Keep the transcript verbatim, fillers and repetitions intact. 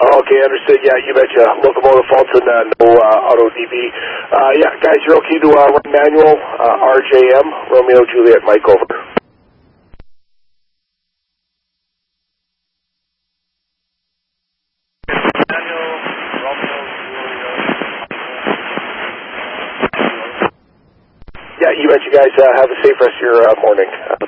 Okay, understood. Yeah, you betcha. Locomotive faults and uh, no uh, auto D B. Uh, yeah, guys, you're okay to uh, run manual uh, R J M, Romeo Juliet Mike, over. Yeah, you bet you guys uh, have a safe rest of your uh, morning. Uh,